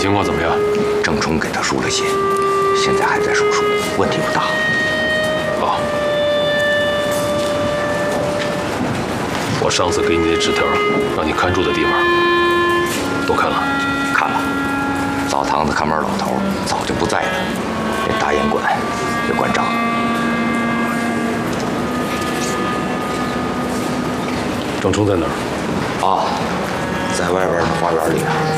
情况怎么样？ 郑冲给他输了血，现在还在手术，问题不大。 好，我上次给你那纸条，让你看住的地方，都看了。 看了，澡堂子看门老头早就不在了，连大烟馆也关张了。 郑冲在哪儿？ 啊，在外边的花园里呢。